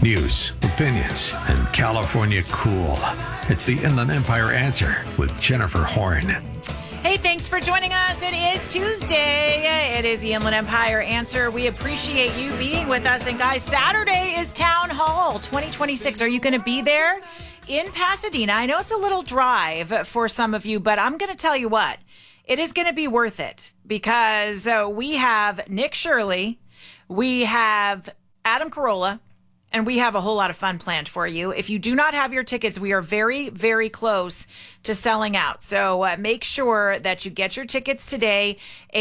News, opinions, and California cool. It's the Inland Empire Answer with Jennifer Horn. Hey, thanks for joining us. It is Tuesday. It is the Inland Empire Answer. We appreciate you being with us. And guys, Saturday is Town Hall 2026. Are you going to be there in Pasadena? I know it's a little drive for some of you, but I'm going to tell you what. It is going to be worth it because we have Nick Shirley, we have Adam Carolla, and we have a whole lot of fun planned for you. If you do not have your tickets, we are very, very close to selling out. So make sure that you get your tickets today.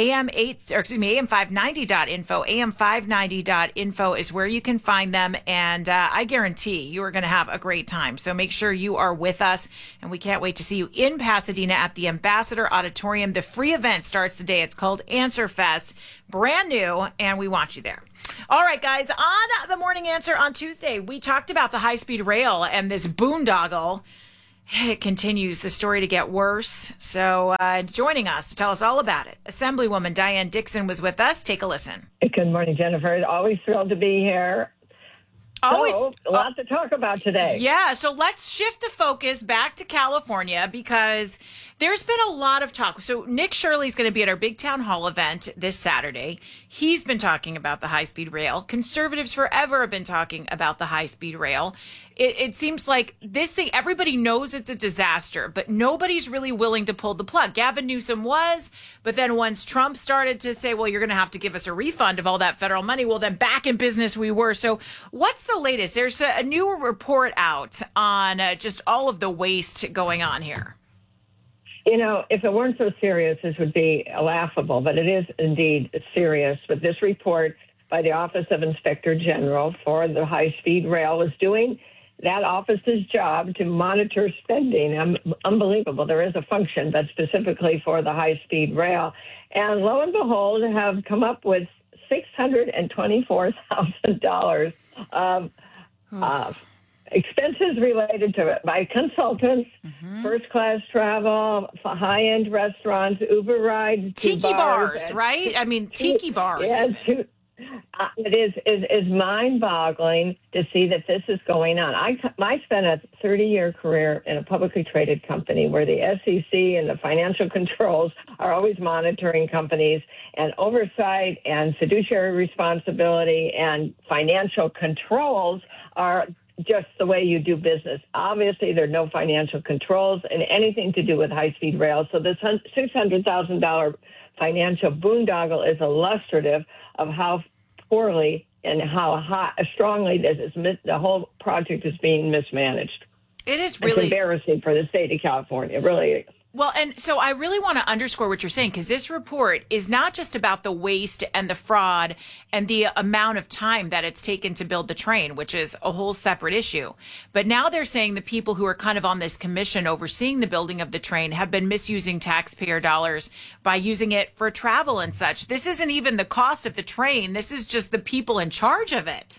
AM590.info. AM590.info is where you can find them. And I guarantee you are going to have a great time. So make sure you are with us. And we can't wait to see you in Pasadena at the Ambassador Auditorium. The free event starts today. It's called Answer Fest. Brand new. And we want you there. All right, guys, on the Morning Answer on Tuesday, we talked about the high-speed rail and this boondoggle. It continues the story to get worse. So joining us to tell us all about it, Assemblywoman Diane Dixon was with us. Take a listen. Good morning, Jennifer. Always thrilled to be here. Always a lot to talk about today. Yeah, so let's shift the focus back to California because there's been a lot of talk. So Nick Shirley's going to be at our big town hall event this Saturday. He's been talking about the high-speed rail. Conservatives forever have been talking about the high-speed rail. It seems like this thing, everybody knows it's a disaster, but nobody's really willing to pull the plug. Gavin Newsom was, but then once Trump started to say, well, you're going to have to give us a refund of all that federal money, well, then back in business we were. So what's the latest? There's a new report out on just all of the waste going on here. You know, if it weren't so serious, this would be laughable, but it is indeed serious. But this report by the Office of Inspector General for the high-speed rail is doing that office's job to monitor spending. Unbelievable. There is a function that's specifically for the high-speed rail. And lo and behold, have come up with $624,000 of expenses related to it by consultants, first-class travel, high-end restaurants, Uber rides, tiki bars, right? I mean, tiki bars. Yes, it is mind-boggling to see that this is going on. I spent a 30-year career in a publicly traded company where the SEC and the financial controls are always monitoring companies, and oversight and fiduciary responsibility and financial controls are just the way you do business. Obviously, there are no financial controls in anything to do with high-speed rail. So this $600,000 financial boondoggle is illustrative of how poorly and how strongly the whole project is being mismanaged. It is really embarrassing for the state of California. It really is. Well, and so I really want to underscore what you're saying, because this report is not just about the waste and the fraud and the amount of time that it's taken to build the train, which is a whole separate issue. But now they're saying the people who are kind of on this commission overseeing the building of the train have been misusing taxpayer dollars by using it for travel and such. This isn't even the cost of the train. This is just the people in charge of it.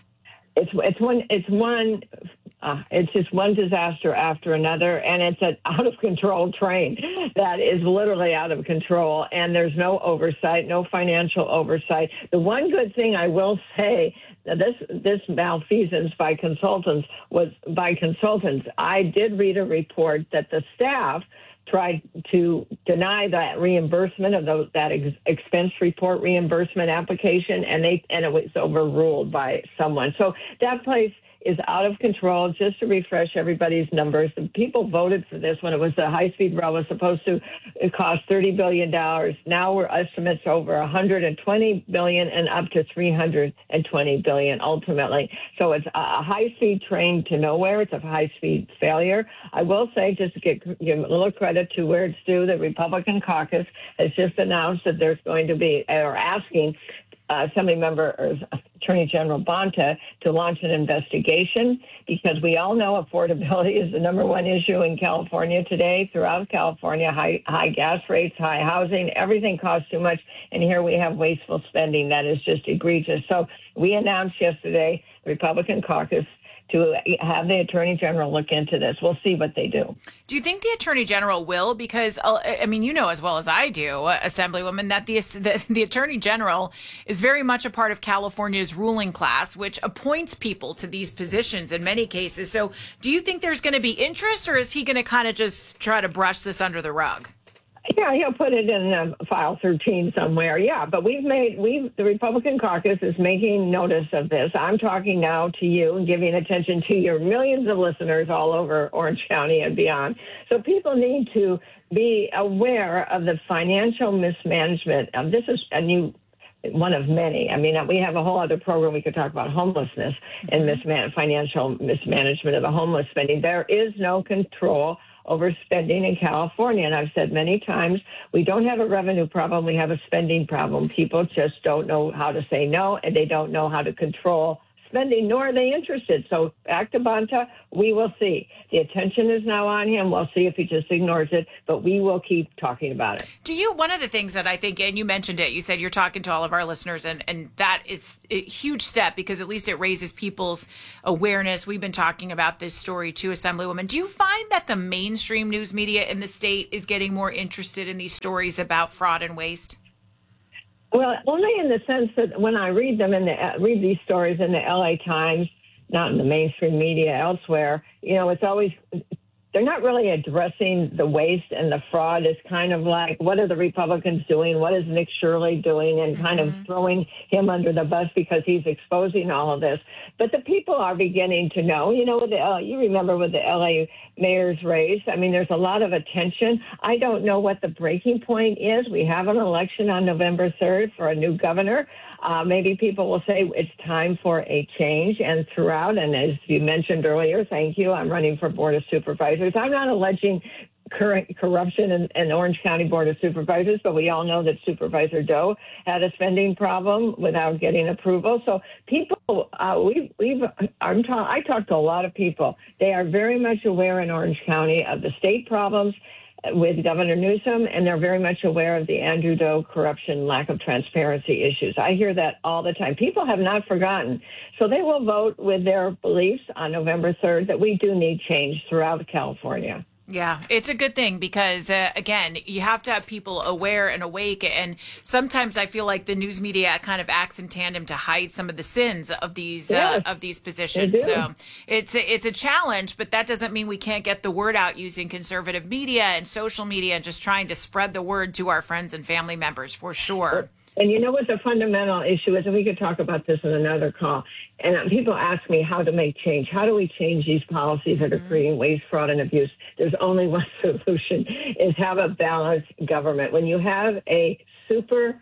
It's just one disaster after another, and it's an out-of-control train that is literally out of control, and there's no oversight, no financial oversight. The one good thing I will say, this malfeasance by consultants. I did read a report that the staff tried to deny that reimbursement of that expense report reimbursement application, and it was overruled by someone. So that place is out of control. Just to refresh everybody's numbers, the people voted for this when it was the high-speed rail was supposed to cost $30 billion. Now we're estimates over $120 billion and up to $320 billion ultimately. So it's a high-speed train to nowhere. It's a high-speed failure. I will say, just to give a little credit to where it's due, the Republican caucus has just announced that there's going to be, or asking Assembly Member or Attorney General Bonta to launch an investigation, because we all know affordability is the number one issue in California today. Throughout California, high gas rates, high housing, everything costs too much. And here we have wasteful spending that is just egregious. So we announced yesterday, the Republican caucus, to have the Attorney General look into this. We'll see what they do. Do you think the Attorney General will? Because, I mean, you know as well as I do, Assemblywoman, that the Attorney General is very much a part of California's ruling class, which appoints people to these positions in many cases. So do you think there's going to be interest, or is he going to kind of just try to brush this under the rug? Yeah, he'll put it in file 13 somewhere. Yeah, but the Republican caucus is making notice of this. I'm talking now to you and giving attention to your millions of listeners all over Orange County and beyond. So people need to be aware of the financial mismanagement. This is a new one of many. I mean, we have a whole other program we could talk about homelessness and financial mismanagement of the homeless spending. There is no control over spending in California. And I've said many times, we don't have a revenue problem, we have a spending problem. People just don't know how to say no, and they don't know how to control spending, nor are they interested. So back to Bonta, we will see. The attention is now on him. We'll see if he just ignores it, but we will keep talking about it. One of the things that I think, and you mentioned it, you said you're talking to all of our listeners, and that is a huge step because at least it raises people's awareness. We've been talking about this story too, Assemblywoman. Do you find that the mainstream news media in the state is getting more interested in these stories about fraud and waste? Well, only in the sense that when I read them read these stories in the LA Times, not in the mainstream media elsewhere, it's always, they're not really addressing the waste and the fraud. It's kind of like, what are the Republicans doing? What is Nick Shirley doing? And kind of throwing him under the bus because he's exposing all of this. But the people are beginning to know. You remember with the LA mayor's race, I mean, there's a lot of attention. I don't know what the breaking point is. We have an election on November 3rd for a new governor. Maybe people will say it's time for a change. And throughout, and as you mentioned earlier, thank you, I'm running for Board of Supervisors. I'm not alleging current corruption in Orange County Board of Supervisors, but we all know that Supervisor Doe had a spending problem without getting approval. So people, I talked to a lot of people. They are very much aware in Orange County of the state problems with Governor Newsom, and they're very much aware of the Andrew Doe corruption, lack of transparency issues. I hear that all the time. People have not forgotten. So they will vote with their beliefs on November 3rd that we do need change throughout California. Yeah, it's a good thing because, again, you have to have people aware and awake. And sometimes I feel like the news media kind of acts in tandem to hide some of the sins of these positions. So it's a challenge, but that doesn't mean we can't get the word out using conservative media and social media and just trying to spread the word to our friends and family members for sure. And you know what the fundamental issue is, and we could talk about this in another call, and people ask me how to make change. How do we change these policies that are creating waste, fraud, and abuse? There's only one solution, is have a balanced government. When you have a super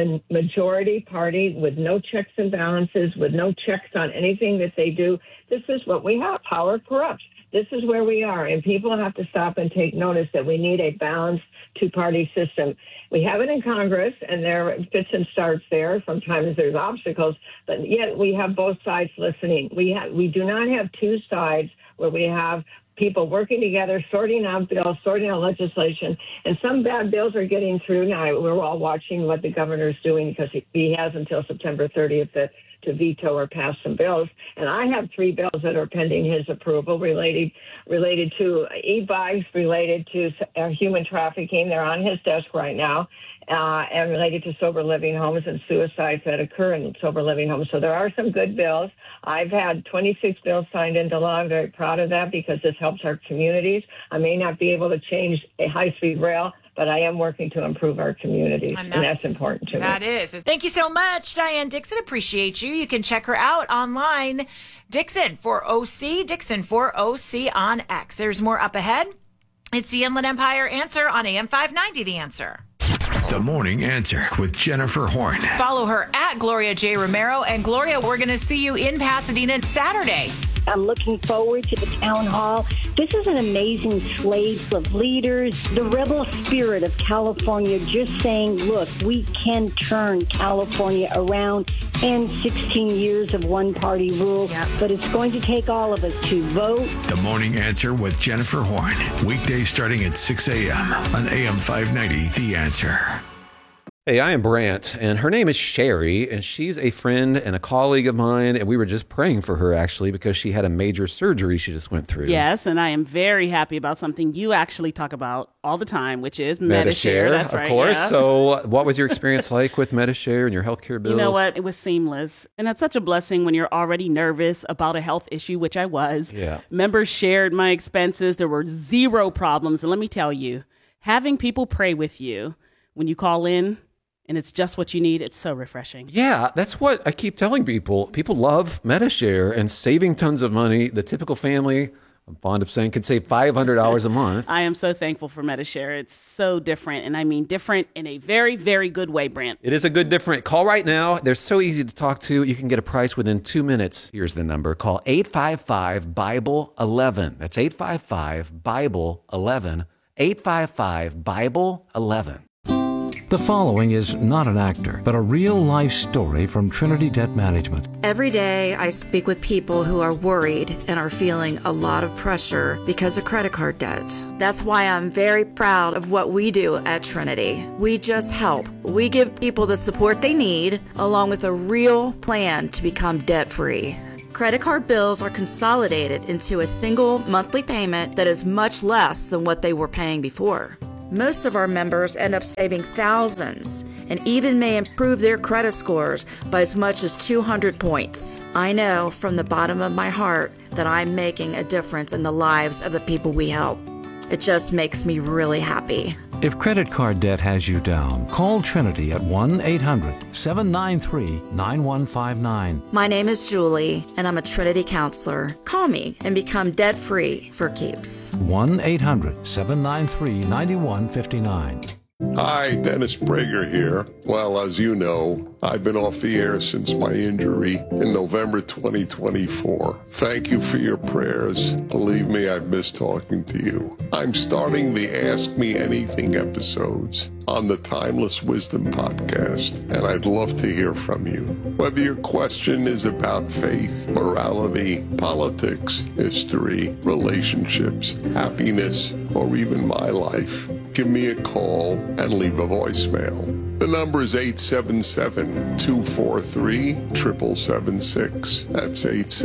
majority party with no checks and balances, with no checks on anything that they do, this is what we have. Power corrupts. This is where we are, and people have to stop and take notice that we need a balanced two-party system. We have it in Congress, and there are fits and starts there. Sometimes there's obstacles, but yet we have both sides listening. We do not have two sides where we have people working together, sorting out bills, sorting out legislation, and some bad bills are getting through now. We're all watching what the governor's doing because he has until September 30th to veto or pass some bills. And I have 3 bills that are pending his approval related to e-bikes, related to human trafficking. They're on his desk right now, and related to sober living homes and suicides that occur in sober living homes. So there are some good bills. I've had 26 bills signed into law. I'm very proud of that because this helps our communities. I may not be able to change a high-speed rail, but I am working to improve our communities, and that's important to me. That is. Thank you so much, Diane Dixon. Appreciate you. You can check her out online. Dixon for OC on X. There's more up ahead. It's the Inland Empire Answer on AM 590, The Answer. The Morning Answer with Jennifer Horn. Follow her at Gloria J. Romero. And Gloria, we're going to see you in Pasadena Saturday. I'm looking forward to the town hall. This is an amazing slate of leaders, the rebel spirit of California just saying, look, we can turn California around and 16 years of one-party rule. Yep. But it's going to take all of us to vote. The Morning Answer with Jennifer Horn. Weekdays starting at 6 a.m. on AM 590, The Answer. Hey, I am Brant, and her name is Sherry, and she's a friend and a colleague of mine, and we were just praying for her, actually, because she had a major surgery she just went through. Yes, and I am very happy about something you actually talk about all the time, which is Medi-Share. That's right. Of course. Yeah. So what was your experience like with Medi-Share and your healthcare bills? You know what? It was seamless. And that's such a blessing when you're already nervous about a health issue, which I was. Yeah. Members shared my expenses. There were zero problems. And let me tell you, having people pray with you when you call in, and it's just what you need, it's so refreshing. Yeah, that's what I keep telling people. People love Medi-Share and saving tons of money. The typical family, I'm fond of saying, can save $500 a month. I am so thankful for Medi-Share. It's so different, and I mean different in a very, very good way, Brant. It is a good different. Call right now. They're so easy to talk to. You can get a price within 2 minutes. Here's the number. Call 855-BIBLE-11. That's 855-BIBLE-11. 855-BIBLE-11. The following is not an actor, but a real-life story from Trinity Debt Management. Every day I speak with people who are worried and are feeling a lot of pressure because of credit card debt. That's why I'm very proud of what we do at Trinity. We just help. We give people the support they need, along with a real plan to become debt-free. Credit card bills are consolidated into a single monthly payment that is much less than what they were paying before. Most of our members end up saving thousands and even may improve their credit scores by as much as 200 points. I know from the bottom of my heart that I'm making a difference in the lives of the people we help. It just makes me really happy. If credit card debt has you down, call Trinity at 1-800-793-9159. My name is Julie, and I'm a Trinity counselor. Call me and become debt-free for keeps. 1-800-793-9159. Hi, Dennis Prager here. Well, as you know, I've been off the air since my injury in November 2024. Thank you for your prayers. Believe me, I've missed talking to you. I'm starting the Ask Me Anything episodes on the Timeless Wisdom podcast, and I'd love to hear from you. Whether your question is about faith, morality, politics, history, relationships, happiness, or even my life, give me a call and leave a voicemail. The number is 877-243-7776. That's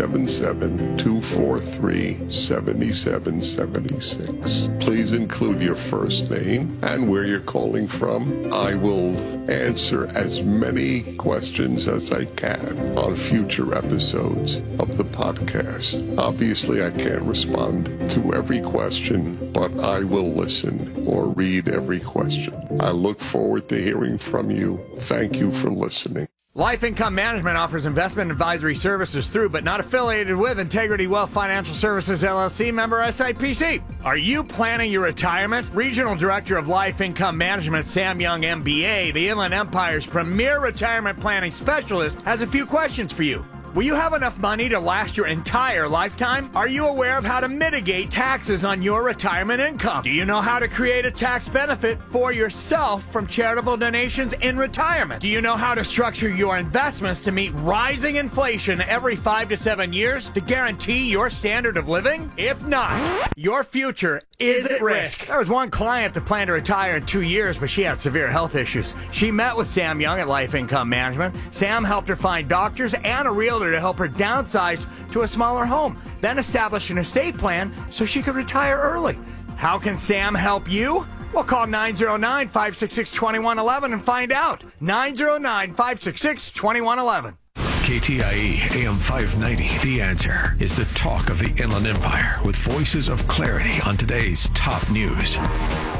877-243-7776. Please include your first name and where you're calling from. I will answer as many questions as I can on future episodes of the podcast. Obviously, I can't respond to every question, but I will listen or read every question. I look forward to hearing from you. Thank you for listening. Life Income Management offers investment advisory services through, but not affiliated with, Integrity Wealth Financial Services, LLC, member SIPC. Are you planning your retirement? Regional Director of Life Income Management, Sam Young, MBA, the Inland Empire's premier retirement planning specialist, has a few questions for you. Will you have enough money to last your entire lifetime? Are you aware of how to mitigate taxes on your retirement income? Do you know how to create a tax benefit for yourself from charitable donations in retirement? Do you know how to structure your investments to meet rising inflation every 5 to 7 years to guarantee your standard of living? If not, your future is at risk. There was one client that planned to retire in 2 years, but she had severe health issues. She met with Sam Young at Life Income Management. Sam helped her find doctors and a realtor to help her downsize to a smaller home, then establish an estate plan so she could retire early. How can Sam help you? Well, call 909-566-2111 and find out. 909-566-2111. KTIE AM 590. The Answer is the talk of the Inland Empire with voices of clarity on today's top news.